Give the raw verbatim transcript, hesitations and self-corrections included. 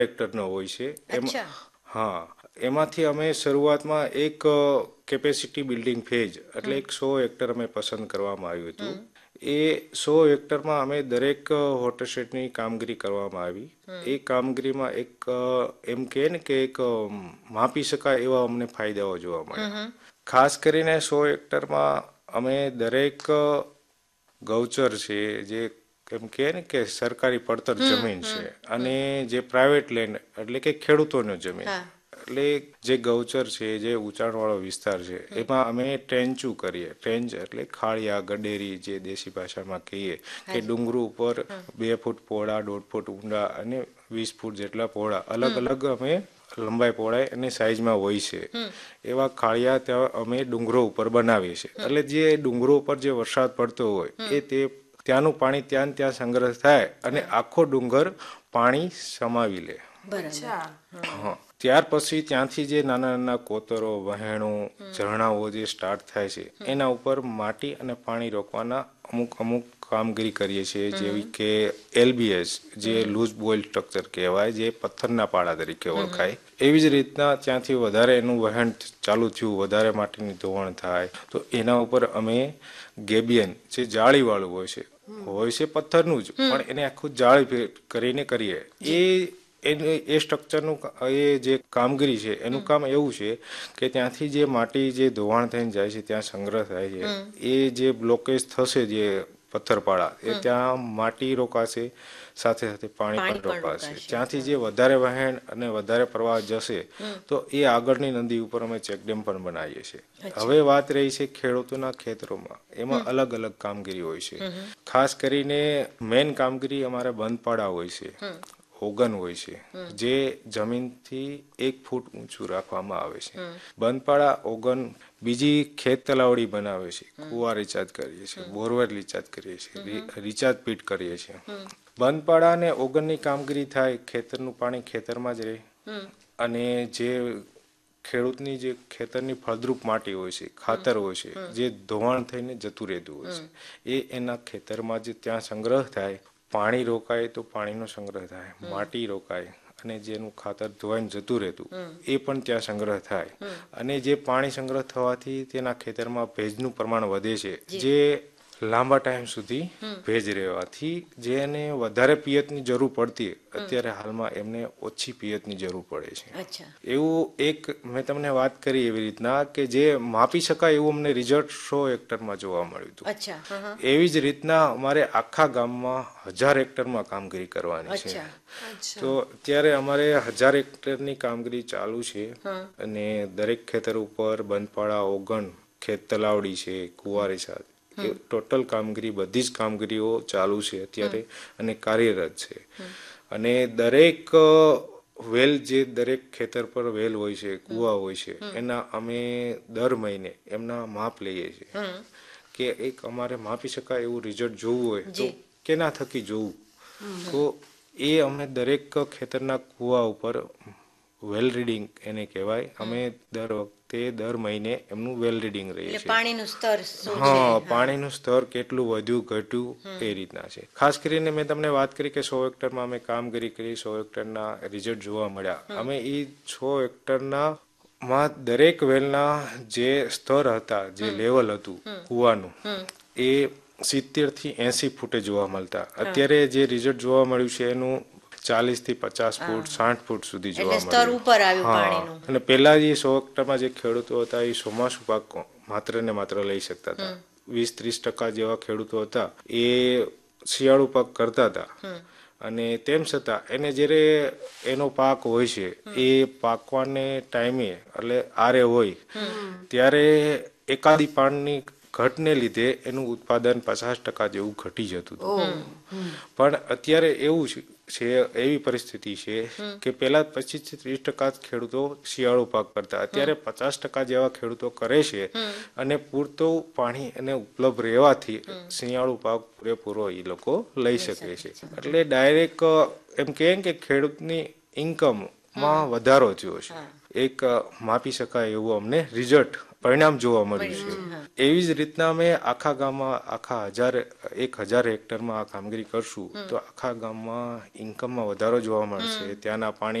હેક્ટરનો હોય છે. એમાં હા, એમાંથી અમે શરૂઆતમાં એક કેપેસિટી બિલ્ડિંગ ફેઝ એટલે એક સો હેક્ટર અમે પસંદ કરવામાં આવ્યું હતું. એ સો હેક્ટરમાં અમે દરેક વોટરશેડની કામગીરી કરવામાં આવી. એ કામગીરીમાં એક એમ કહે ને કે એક માપી શકાય એવા અમને ફાયદાઓ જોવા મળ્યા. ખાસ કરીને સો હેક્ટરમાં અમે દરેક ગૌચર છે, જે એમ કહે ને કે સરકારી પડતર જમીન છે, અને જે પ્રાઇવેટ લેન્ડ એટલે કે ખેડૂતોની જમીન, એટલે જે ગૌચર છે, જે ઊંચાણવાળો વિસ્તાર છે, એમાં અમે ટ્રેન્ચું કરીએ. ટ્રેન્ચ એટલે ખાળિયા, ગડેરી, જે દેશી ભાષામાં કહીએ કે ડુંગરું ઉપર બે ફૂટ પહોળા, દોઢ ફૂટ ઊંડા અને વીસ ફૂટ જેટલા પહોળા, અલગ અલગ અમે લંબાઈ પહોળાઈ અને સાઈઝમાં હોય છે એવા ખાળિયા ત્યાં અમે ડુંગરો ઉપર બનાવીએ છીએ. એટલે જે ડુંગરો ઉપર જે વરસાદ પડતો હોય એ તે ત્યાંનું પાણી ત્યાં ત્યાં સંગ્રહ થાય અને આખો ડુંગર પાણી સમાવી લે. હા, ત્યાર પછી ત્યાંથી જે નાના નાના કોતરો, વહેણો, ઝરણાઓ જે સ્ટાર્ટ થાય છે, એના ઉપર માટી અને પાણી રોકવાના અમુક અમુક કામગીરી કરીએ છીએ, જેવી કે એલબીએસ, જે લૂઝ બોઇલ સ્ટ્રક્ચર કહેવાય, જે પથ્થરના પાડા તરીકે ઓળખાય. એવી જ રીતના ત્યાંથી વધારે એનું વહેણ ચાલુ થયું, વધારે માટીની ધોવાણ થાય તો એના ઉપર અમે ગેબિયન, જે જાળીવાળું હોય છે, હોય છે પથ્થરનું જ, પણ એને આખું જાળી કરીને કરીએ. એ એ એ સ્ટ્રક્ચરનું એ જે કામગીરી છે, એનું કામ એવું છે કે ત્યાંથી જે માટી જે ધોવાણ થઈને જાય છે, ત્યાં સંગ્રહ થાય છે. એ જે બ્લોકેજ થશે, જે પથ્થરપાળા, એ ત્યાં માટી રોકાશે, સાથે સાથે પાણી પણ રોકાશે. ત્યાંથી જે વધારે વહેણ અને વધારે પ્રવાહ જશે તો એ આગળની નદી ઉપર અમે ચેકડેમ પણ બનાવીએ છીએ. હવે વાત રહી છે ખેડૂતોના ખેતરોમાં, એમાં અલગ અલગ કામગીરી હોય છે. ખાસ કરીને મેઇન કામગીરી અમારે બંધપાડા હોય છે, ઓગન હોય છે, જે જમીનથી એક ફૂટ ઊંચું રાખવામાં આવે છે. બંધપાડા, ઓગન, બીજી ખેત તલાવડી બનાવે છે, કુવા રિચાર્જ કરીએ છીએ, બોરવેલ રિચાર્જ કરીએ છીએ, રિચાર્જ પીટ કરીએ છીએ. બંધપાડા અને ઓગનની કામગીરી થાય, ખેતરનું પાણી ખેતરમાં જ રહે, અને જે ખેડૂતની જે ખેતરની ફળદ્રુપ માટી હોય છે, ખાતર હોય છે, જે ધોવાણ થઈને જતું રહેતું હોય છે, એ એના ખેતરમાં જ ત્યાં સંગ્રહ થાય. પાણી રોકાય તો પાણીનો સંગ્રહ થાય, માટી રોકાય અને જેનું ખાતર ધોવાઈને જતું રહેતું એ પણ ત્યાં સંગ્રહ થાય. અને જે પાણી સંગ્રહ થવાથી તેના ખેતરમાં ભેજનું પ્રમાણ વધે છે, જે લાંબા ટાઈમ સુધી ભેજ રહેવાથી જેને વધારે પિયતની જરૂર પડતી, અત્યારે હાલમાં એમને ઓછી પિયતની જરૂર પડે છે. એવું એક મેં તમને વાત કરી એવી રીતના કે જે માપી શકાય એવું અમને રિઝલ્ટ સો હેક્ટરમાં જોવા મળ્યું હતું. એવી જ રીતના અમારે આખા ગામમાં હજાર હેક્ટરમાં કામગીરી કરવાની છે. તો અત્યારે અમારે હજાર હેક્ટરની કામગીરી ચાલુ છે, અને દરેક ખેતર ઉપર બંધપાડા, ઓગણ, ખેત તલાવડી છે, કુંવારી સાથ, એ ટોટલ કામગીરી, બધી જ કામગીરીઓ ચાલુ છે અત્યારે અને કાર્યરત છે. અને દરેક વેલ, જે દરેક ખેતર પર વેલ હોય છે, કુવા હોય છે, એના અમે દર મહિને એમના માપ લઈએ છીએ કે એક અમારે માપી શકાય એવું રિઝલ્ટ જોવું હોય તો કેના થકી જોવું, તો એ અમે દરેક ખેતરના કુવા ઉપર વેલ રીડિંગ એને કહેવાય, અમે દર વખતે દર મહિને એમનું વેલ રીડિંગ રહીએ છીએ. પાણીનું સ્તર શું છે? હા, પાણીનું સ્તર કેટલું વધ્યું ઘટ્યું એ રીતના છે. ખાસ કરીને મેં તમને વાત કરી કે સો હેક્ટરમાં અમે કામગીરી કરી, સો હેક્ટરના રિઝલ્ટ જોવા મળ્યા. અમે એ સો હેક્ટરના માં દરેક વેલના જે સ્તર હતા, જે લેવલ હતું કુવાનું, એ સિત્તેર થી એસી ફૂટે જોવા મળતા. અત્યારે જે રિઝલ્ટ જોવા મળ્યું છે એનું ચાલીસ થી પચાસ ફૂટ, સાઠ ફૂટ સુધી જોવા મળ્યું. હા, અને પેલા જે સો હેક્ટરમાં જે ખેડૂતો હતા એ ચોમાસું પાક માત્ર ને માત્ર લઈ શકતા હતા. વીસ ત્રીસ ટકા જેવા ખેડૂતો હતા એ શિયાળુ પાક કરતા હતા. અને તેમ છતાં એને જ્યારે એનો પાક હોય છે, એ પાકવાને ટાઈમે એટલે આરે હોય ત્યારે એકાદી પાણની ઘટને લીધે એનું ઉત્પાદન પચાસ ટકા જેવું ઘટી જતું હતું. પણ અત્યારે એવું છે, એવી પરિસ્થિતિ છે કે પેલા પચીસ થી ત્રીસ ટકા જ ખેડૂતો શિયાળુ પાક કરતા, અત્યારે પચાસ ટકા જેવા ખેડૂતો કરે છે. અને પૂરતું પાણી એને ઉપલબ્ધ રહેવાથી શિયાળુ પાક પૂરેપૂરો એ લોકો લઈ શકે છે. એટલે ડાયરેક્ટ એમ કહે કે ખેડૂતની ઇન્કમ માં વધારો થયો છે. એક માપી શકાય એવું અમને રિઝલ્ટ પરિણામ જોવા મળ્યું છે. એવી જ રીતના અમે આખા ગામમાં આખા હજાર એક હજાર હેક્ટરમાં આ કામગીરી કરશું તો આખા ગામમાં ઇન્કમમાં વધારો જોવા મળશે. ત્યાંના પાણી